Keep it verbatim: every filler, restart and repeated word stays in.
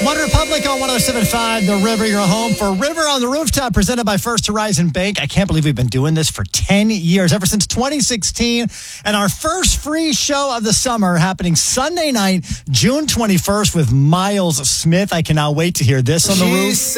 One Republic on one oh seven point five, The River, your home for River on the Rooftop, presented by First Horizon Bank. I can't believe we've been doing this for ten years, ever since twenty sixteen. And our first free show of the summer happening Sunday night, June twenty-first with Miles Smith. I cannot wait to hear this on the roof.